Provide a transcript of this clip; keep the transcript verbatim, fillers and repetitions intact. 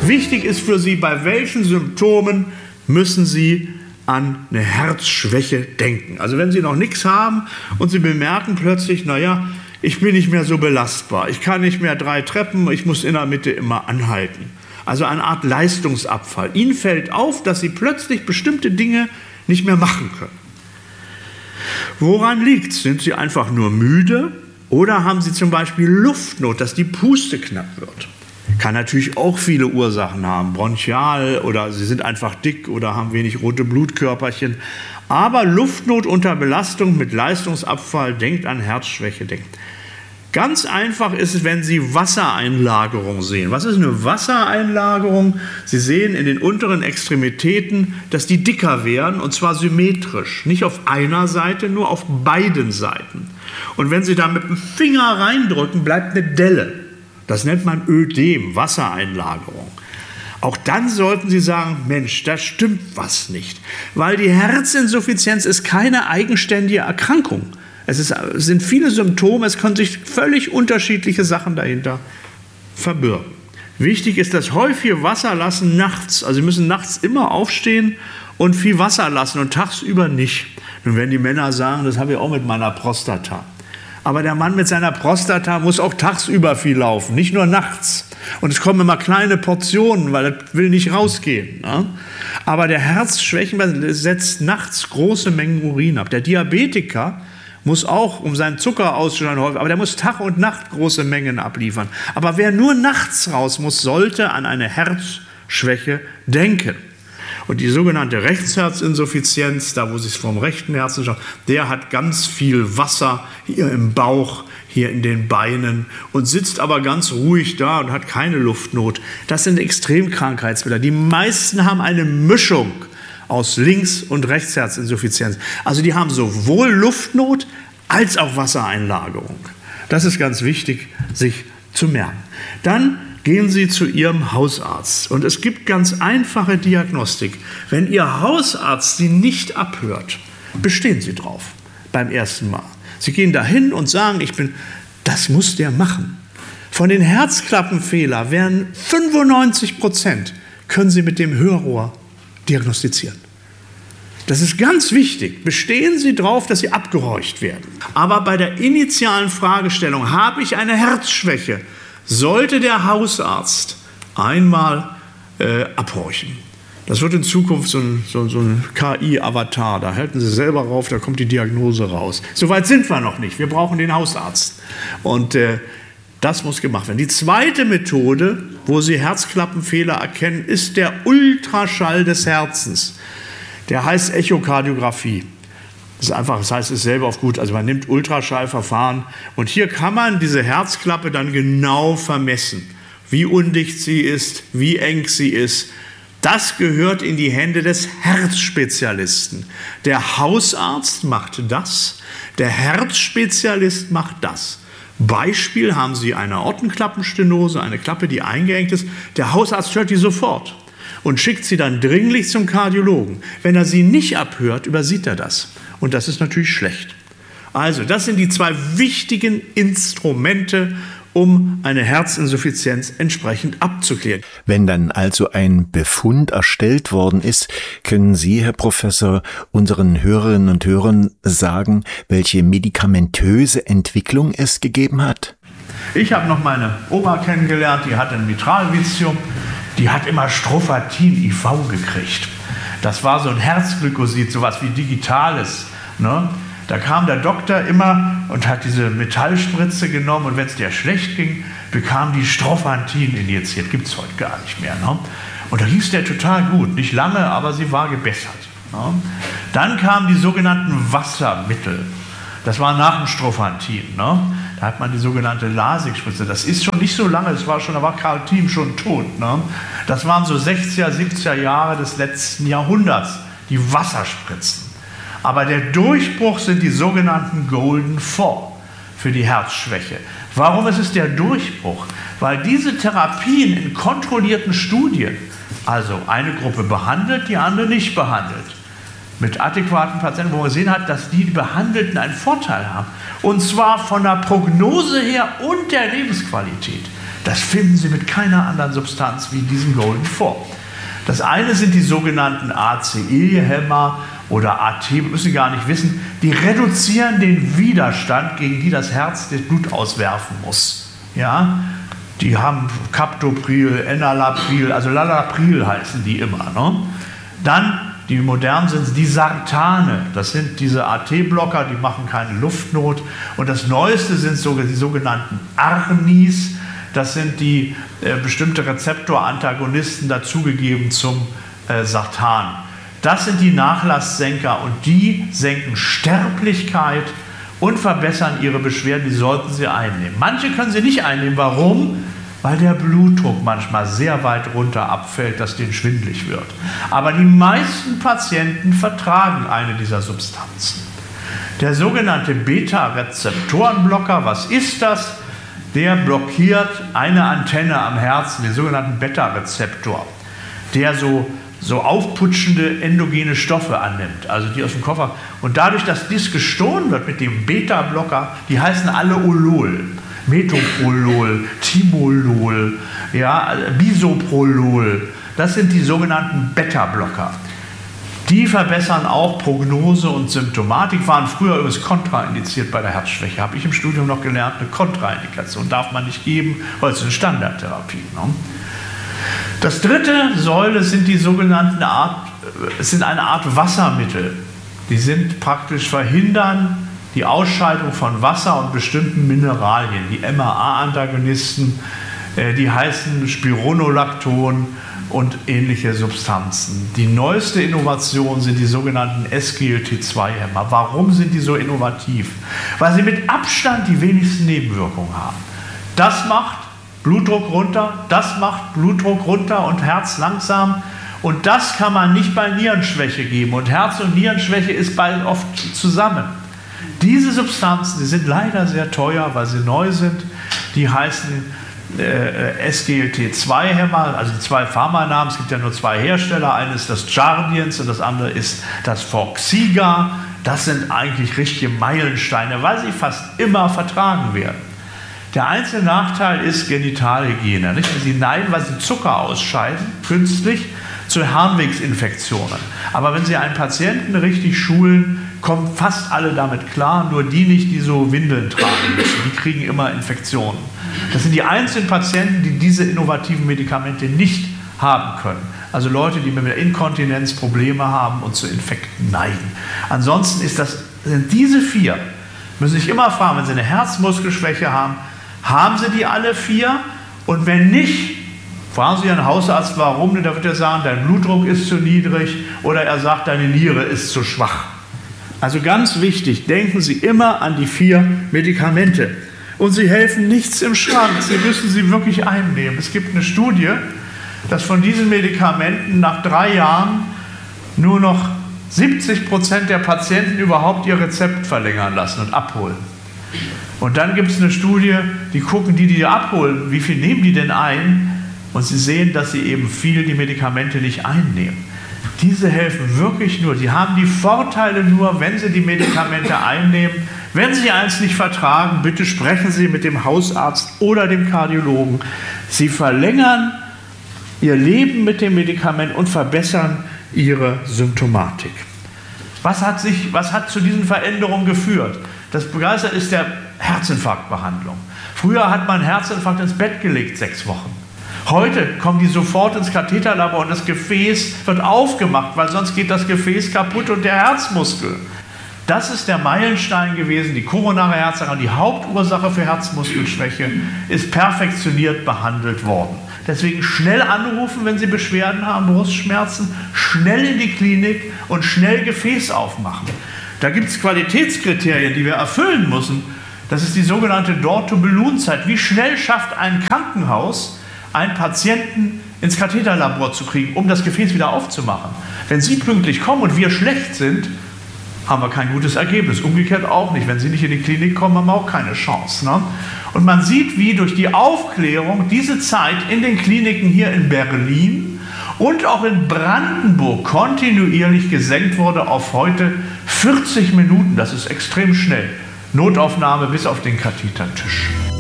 Wichtig ist für Sie, bei welchen Symptomen müssen Sie an eine Herzschwäche denken. Also wenn Sie noch nichts haben und Sie bemerken plötzlich, naja, ich bin nicht mehr so belastbar, ich kann nicht mehr drei Treppen, ich muss in der Mitte immer anhalten. Also eine Art Leistungsabfall. Ihnen fällt auf, dass Sie plötzlich bestimmte Dinge nicht mehr machen können. Woran liegt es? Sind Sie einfach nur müde oder haben Sie zum Beispiel Luftnot, dass die Puste knapp wird? Kann natürlich auch viele Ursachen haben, bronchial oder Sie sind einfach dick oder haben wenig rote Blutkörperchen. Aber Luftnot unter Belastung mit Leistungsabfall, denkt an Herzschwäche, denkt. Ganz einfach ist es, wenn Sie Wassereinlagerung sehen. Was ist eine Wassereinlagerung? Sie sehen in den unteren Extremitäten, dass die dicker werden, und zwar symmetrisch. Nicht auf einer Seite, nur auf beiden Seiten. Und wenn Sie da mit dem Finger reindrücken, bleibt eine Delle. Das nennt man Ödem, Wassereinlagerung. Auch dann sollten Sie sagen, Mensch, da stimmt was nicht. Weil die Herzinsuffizienz ist keine eigenständige Erkrankung. Es, ist, es sind viele Symptome, es können sich völlig unterschiedliche Sachen dahinter verbirgen. Wichtig ist das häufige Wasserlassen nachts. Also Sie müssen nachts immer aufstehen und viel Wasser lassen und tagsüber nicht. Nun werden die Männer sagen, das habe ich auch mit meiner Prostata. Aber der Mann mit seiner Prostata muss auch tagsüber viel laufen, nicht nur nachts. Und es kommen immer kleine Portionen, weil das will nicht rausgehen. Ne? Aber der Herzschwächen setzt nachts große Mengen Urin ab. Der Diabetiker muss auch, um seinen Zucker auszustellen, aber der muss Tag und Nacht große Mengen abliefern. Aber wer nur nachts raus muss, sollte an eine Herzschwäche denken. Und die sogenannte Rechtsherzinsuffizienz, da wo Sie es vom rechten Herzen schauen, der hat ganz viel Wasser hier im Bauch, hier in den Beinen und sitzt aber ganz ruhig da und hat keine Luftnot. Das sind Extremkrankheitsbilder. Die meisten haben eine Mischung aus Links- und Rechtsherzinsuffizienz. Also die haben sowohl Luftnot als auch Wassereinlagerung. Das ist ganz wichtig, sich zu merken. Dann gehen Sie zu Ihrem Hausarzt. Und es gibt ganz einfache Diagnostik. Wenn Ihr Hausarzt Sie nicht abhört, bestehen Sie drauf beim ersten Mal. Sie gehen dahin und sagen, ich bin, das muss der machen. Von den Herzklappenfehlern werden fünfundneunzig Prozent können Sie mit dem Hörrohr diagnostizieren. Das ist ganz wichtig. Bestehen Sie drauf, dass Sie abgehorcht werden. Aber bei der initialen Fragestellung, habe ich eine Herzschwäche, sollte der Hausarzt einmal äh, abhorchen. Das wird in Zukunft so ein, so, so ein K I-Avatar. Da halten Sie selber rauf, da kommt die Diagnose raus. Soweit sind wir noch nicht. Wir brauchen den Hausarzt. Und äh, das muss gemacht werden. Die zweite Methode, wo Sie Herzklappenfehler erkennen, ist der Ultraschall des Herzens. Der heißt Echokardiographie. Das ist einfach, das heißt es selber auf gut. Also man nimmt Ultraschallverfahren und hier kann man diese Herzklappe dann genau vermessen, wie undicht sie ist, wie eng sie ist. Das gehört in die Hände des Herzspezialisten. Der Hausarzt macht das, der Herzspezialist macht das. Beispiel, haben Sie eine Aortenklappenstenose, eine Klappe, die eingeengt ist. Der Hausarzt hört die sofort und schickt sie dann dringlich zum Kardiologen. Wenn er sie nicht abhört, übersieht er das. Und das ist natürlich schlecht. Also, das sind die zwei wichtigen Instrumente, um eine Herzinsuffizienz entsprechend abzuklären. Wenn dann also ein Befund erstellt worden ist, können Sie, Herr Professor, unseren Hörerinnen und Hörern sagen, welche medikamentöse Entwicklung es gegeben hat? Ich habe noch meine Oma kennengelernt, die hatte ein Mitralvitium, die hat immer Strophatin I V gekriegt. Das war so ein Herzglykosid, sowas wie Digitales, ne? Da kam der Doktor immer und hat diese Metallspritze genommen und wenn es der schlecht ging, bekam die Strophantin injiziert. Gibt es heute gar nicht mehr. Ne? Und da ging es der total gut. Nicht lange, aber sie war gebessert. Ne? Dann kamen die sogenannten Wassermittel. Das war nach dem Strophantin. Ne? Da hat man die sogenannte Lasix-Spritze. Das ist schon nicht so lange, das war schon, da war Karl Thiem schon tot. Ne? Das waren so sechziger, siebziger Jahre des letzten Jahrhunderts, die Wasserspritzen. Aber der Durchbruch sind die sogenannten Golden Four für die Herzschwäche. Warum ist es der Durchbruch? Weil diese Therapien in kontrollierten Studien, also eine Gruppe behandelt, die andere nicht behandelt, mit adäquaten Patienten, wo man gesehen hat, dass die Behandelten einen Vorteil haben. Und zwar von der Prognose her und der Lebensqualität. Das finden Sie mit keiner anderen Substanz wie diesem Golden Four. Das eine sind die sogenannten A C E-Hämmer oder A T, müssen Sie gar nicht wissen, die reduzieren den Widerstand, gegen die das Herz das Blut auswerfen muss. Ja? Die haben Captopril, Enalapril, also Lalapril heißen die immer. Ne? Dann, die modernen sind die Sartane, das sind diese A T-Blocker, die machen keine Luftnot. Und das Neueste sind sogar die sogenannten Arnis, das sind die äh, bestimmte Rezeptorantagonisten dazugegeben zum äh, Sartan. Das sind die Nachlasssenker und die senken Sterblichkeit und verbessern ihre Beschwerden, die sollten Sie einnehmen. Manche können sie nicht einnehmen. Warum? Weil der Blutdruck manchmal sehr weit runter abfällt, dass denen schwindelig wird. Aber die meisten Patienten vertragen eine dieser Substanzen. Der sogenannte Beta-Rezeptorenblocker, was ist das? Der blockiert eine Antenne am Herzen, den sogenannten Beta-Rezeptor, der so so aufputschende endogene Stoffe annimmt, also die aus dem Koffer. Und dadurch, dass dies gestohlen wird mit dem Beta-Blocker, die heißen alle Olol, Metoprolol, Timolol, ja, Bisoprolol, das sind die sogenannten Beta-Blocker. Die verbessern auch Prognose und Symptomatik, waren früher übrigens kontraindiziert bei der Herzschwäche. Habe ich im Studium noch gelernt, eine Kontraindikation darf man nicht geben, weil es eine Standardtherapie ist. Ne? Das dritte Säule sind die sogenannten Art, es sind eine Art Wassermittel. Die sind praktisch verhindern die Ausscheidung von Wasser und bestimmten Mineralien. Die M A A-Antagonisten, die heißen Spironolacton und ähnliche Substanzen. Die neueste Innovation sind die sogenannten S G L T zwei Hämmer. Warum sind die so innovativ? Weil sie mit Abstand die wenigsten Nebenwirkungen haben. Das macht Blutdruck runter, das macht Blutdruck runter und Herz langsam. Und das kann man nicht bei Nierenschwäche geben. Und Herz- und Nierenschwäche ist bald oft zusammen. Diese Substanzen, die sind leider sehr teuer, weil sie neu sind. Die heißen äh, S G L T zwei Hämmer, also die zwei Pharmanamen. Es gibt ja nur zwei Hersteller. Eines ist das Jardiance und das andere ist das Forxiga. Das sind eigentlich richtige Meilensteine, weil sie fast immer vertragen werden. Der einzige Nachteil ist Genitalhygiene. Nicht? Sie neigen, weil sie Zucker ausscheiden, künstlich, zu Harnwegsinfektionen. Aber wenn Sie einen Patienten richtig schulen, kommen fast alle damit klar, nur die nicht, die so Windeln tragen müssen. Die kriegen immer Infektionen. Das sind die einzigen Patienten, die diese innovativen Medikamente nicht haben können. Also Leute, die mit der Inkontinenz Probleme haben und zu Infekten neigen. Ansonsten ist das, sind diese vier, müssen Sie sich immer fragen, wenn Sie eine Herzmuskelschwäche haben, haben Sie die alle vier? Und wenn nicht, fragen Sie Ihren Hausarzt, warum, denn da wird er sagen, dein Blutdruck ist zu niedrig oder er sagt, deine Niere ist zu schwach. Also ganz wichtig, denken Sie immer an die vier Medikamente. Und sie helfen nichts im Schrank, Sie müssen sie wirklich einnehmen. Es gibt eine Studie, dass von diesen Medikamenten nach drei Jahren nur noch siebzig Prozent der Patienten überhaupt ihr Rezept verlängern lassen und abholen. Und dann gibt es eine Studie, die gucken, die die abholen, wie viel nehmen die denn ein? Und sie sehen, dass sie eben viel die Medikamente nicht einnehmen. Diese helfen wirklich nur. Sie haben die Vorteile nur, wenn Sie die Medikamente einnehmen. Wenn Sie eins nicht vertragen, bitte sprechen Sie mit dem Hausarzt oder dem Kardiologen. Sie verlängern Ihr Leben mit dem Medikament und verbessern Ihre Symptomatik. Was hat, sich, was hat zu diesen Veränderungen geführt? Das Begeisterte ist der Herzinfarktbehandlung. Früher hat man einen Herzinfarkt ins Bett gelegt, sechs Wochen. Heute kommen die sofort ins Katheterlabor und das Gefäß wird aufgemacht, weil sonst geht das Gefäß kaputt und der Herzmuskel. Das ist der Meilenstein gewesen, die koronare Herzerkrankung, die Hauptursache für Herzmuskelschwäche, ist perfektioniert behandelt worden. Deswegen schnell anrufen, wenn Sie Beschwerden haben, Brustschmerzen, schnell in die Klinik und schnell Gefäß aufmachen. Da gibt es Qualitätskriterien, die wir erfüllen müssen. Das ist die sogenannte Door-to-Balloon-Zeit. Wie schnell schafft ein Krankenhaus, einen Patienten ins Katheterlabor zu kriegen, um das Gefäß wieder aufzumachen? Wenn Sie pünktlich kommen und wir schlecht sind, haben wir kein gutes Ergebnis. Umgekehrt auch nicht. Wenn Sie nicht in die Klinik kommen, haben wir auch keine Chance. Ne? Und man sieht, wie durch die Aufklärung diese Zeit in den Kliniken hier in Berlin und auch in Brandenburg kontinuierlich gesenkt wurde auf heute vierzig Minuten. Das ist extrem schnell. Notaufnahme bis auf den Kathetertisch.